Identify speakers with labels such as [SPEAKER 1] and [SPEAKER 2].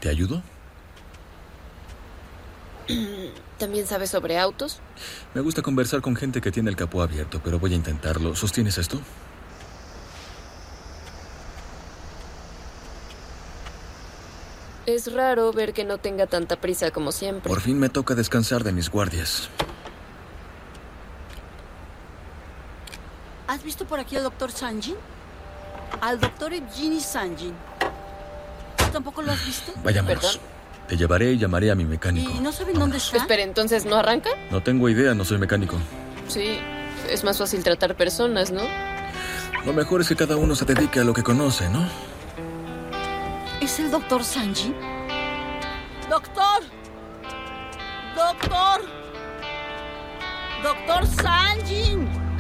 [SPEAKER 1] ¿Te ayudo?
[SPEAKER 2] ¿También sabes sobre autos?
[SPEAKER 1] Me gusta conversar con gente que tiene el capó abierto, pero voy a intentarlo. ¿Sostienes esto?
[SPEAKER 2] Es raro ver que no tenga tanta prisa como siempre.
[SPEAKER 1] Por fin me toca descansar de mis guardias.
[SPEAKER 3] ¿Has visto por aquí al doctor Sanjin? Al doctor Evgeny Sanjin. ¿Tú tampoco lo has visto?
[SPEAKER 1] Vayámonos.
[SPEAKER 2] ¿Perdón?
[SPEAKER 1] Te llevaré y llamaré a mi mecánico.
[SPEAKER 3] ¿Y no saben dónde está?
[SPEAKER 2] Espera, ¿entonces no arranca?
[SPEAKER 1] No tengo idea, no soy mecánico.
[SPEAKER 2] Sí, es más fácil tratar personas, ¿no?
[SPEAKER 1] Lo mejor es que cada uno se dedique a lo que conoce, ¿no?
[SPEAKER 3] ¿Es el doctor Sanjin? ¡Doctor! ¡Doctor! ¡Doctor Sanjin!